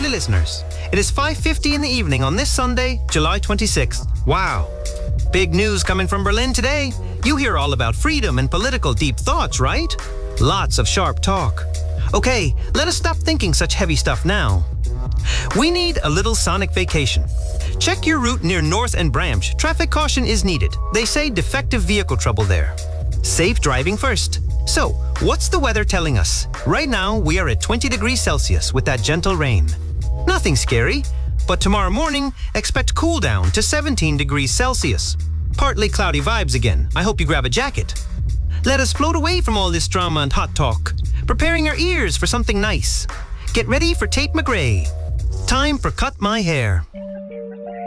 lovely listeners. It is 5:50 in the evening on this Sunday, July 26th. Wow. Big news coming from Berlin today. You hear all about freedom and political deep thoughts, right? Lots of sharp talk. Okay, let us stop thinking such heavy stuff now. We need a little sonic vacation. Check your route near North and Bramsch. Traffic caution is needed. They say defective vehicle trouble there. Safe driving first. So, what's the weather telling us? Right now, we are at 20 degrees Celsius with that gentle rain. Nothing scary, but tomorrow morning, expect cool down to 17 degrees Celsius. Partly cloudy vibes again. I hope you grab a jacket. Let us float away from all this drama and hot talk, preparing our ears for something nice. Get ready for Tate McRae. Time for Cut My Hair.